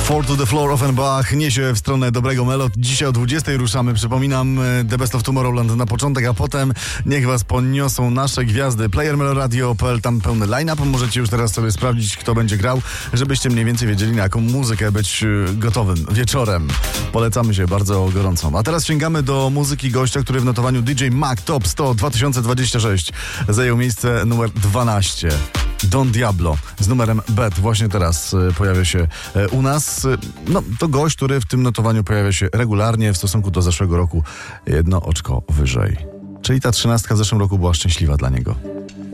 Four to the Floor Offenbach niesie w stronę dobrego melod. Dzisiaj o 20 ruszamy. Przypominam, The Best of Tomorrowland na początek, a potem niech was poniosą nasze gwiazdy. PlayerMeloradio.pl, tam pełny line-up. Możecie już teraz sobie sprawdzić, kto będzie grał, żebyście mniej więcej wiedzieli, na jaką muzykę być gotowym wieczorem. Polecamy się bardzo gorąco. A teraz sięgamy do muzyki gościa, który w notowaniu DJ Mag Top 100 2026 zajął miejsce numer 12. Don Diablo z numerem Bet właśnie teraz pojawia się u nas. No, to gość, który w tym notowaniu pojawia się regularnie, w stosunku do zeszłego roku jedno oczko wyżej. Czyli ta 13 w zeszłym roku była szczęśliwa dla niego.